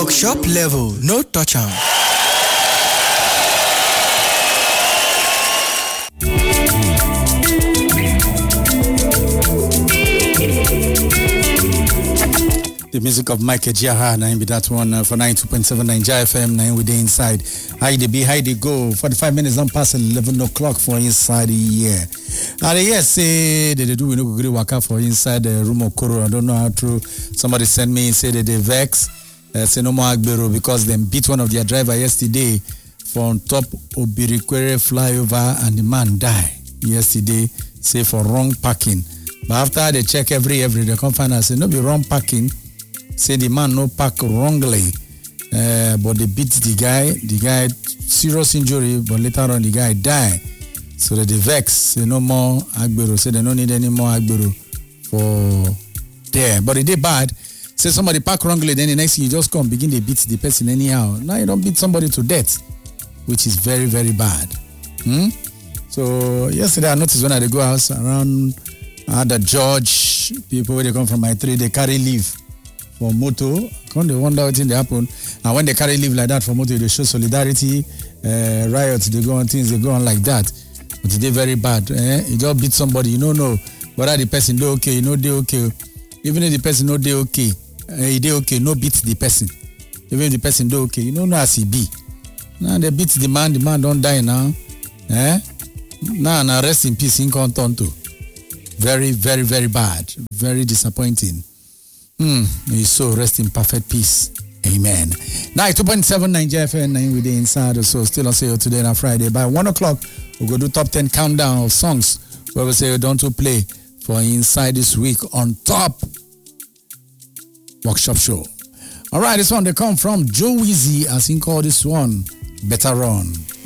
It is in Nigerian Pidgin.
Workshop level, no touch am. The music of Mike Ejiaha, now be that one for 92.7 Nigeria FM, now we dey inside. How they be, how they go? 45 minutes don't pass 11 o'clock for inside the year. And yes, say they do we no go waka for inside the room of Koro. I don't know how true. Somebody sent me say that they vex, say no more Agbero because they beat one of their driver yesterday from top Obirikwere flyover and the man die yesterday, say for wrong parking. But after they check every they come find out say no be wrong parking. Say the man no park wrongly, but they beat the guy serious injury, but later on the guy die. So they vex, say no more Agbero, say they don't need any more Agbero for there. But it did bad. Say somebody park wrongly, then the next thing you just come begin to beat the person anyhow. Now you don't beat somebody to death, which is very, very bad. So yesterday I noticed when I go out around the George, people where they come from my tree, they carry leave for moto. Come they wonder what thing they happen. And when they carry leave like that for moto, they show solidarity, riots, they go on things, they go on like that. But they very bad. You just beat somebody, you don't know whether the person do okay, you know they okay. Even if the person no they okay, they okay, no beat the person. Even if the person do okay, you don't know as he be. Now they beat the man don't die now. Now rest in peace in content too. Very, very, very bad. Very disappointing. May so rest in perfect peace. Amen. Now 2.7 Nigeria FM 9 with the inside. So still on sale today on Friday. By 1 o'clock, we'll go do top 10 countdown of songs where we say don't to play for inside this week on top workshop show. All right, this one they come from Joe Weezy, as he called this one Better Run.